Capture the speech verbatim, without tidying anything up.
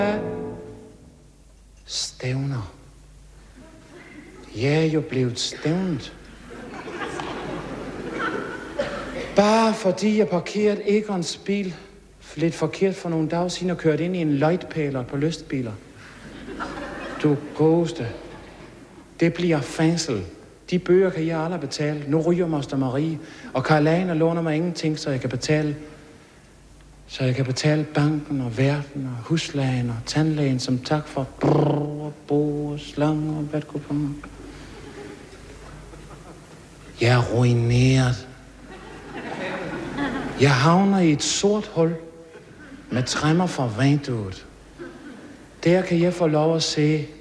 Stævner. Jeg er jo blevet stævnet. Bare fordi jeg parkerede Egons bil lidt forkert for nogle dage siden og kørte ind i en løjtpæler på lystbiler. Du godeste. Det bliver fængsel. De bøger kan jeg aldrig betale. Nu ryger Moster Marie, og Karl-Ane låner mig ingenting, så jeg kan betale. Så jeg kan betale banken og verden og huslægen og tandlægen som tak for brrr, bo, slange og vatkuponer. Jeg er ruineret. Jeg havner i et sort hul med træmmer fra vinduet. Der kan jeg få lov at se